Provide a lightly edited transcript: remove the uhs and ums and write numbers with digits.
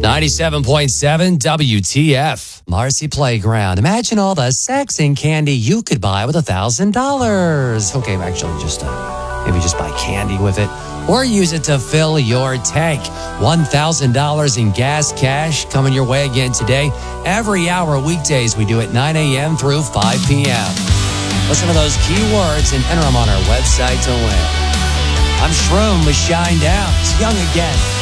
97.7 WTF. Marcy Playground. Imagine all the sex and candy you could buy with $1,000. Okay, actually, maybe just buy candy with it. Or use it to fill your tank. $1,000 in gas cash coming your way again today. Every hour weekdays, we do it 9 a.m. through 5 p.m. Listen to those keywords and enter them on our website to win. I'm Shroom with Shine Down. It's young again.